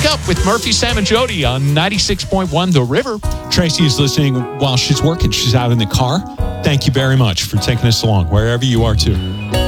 Wake Up with Murphy, Sam, and Jody on 96.1 The River. Tracy is listening while she's working. She's out in the car. Thank you very much for taking us along, wherever you are, too.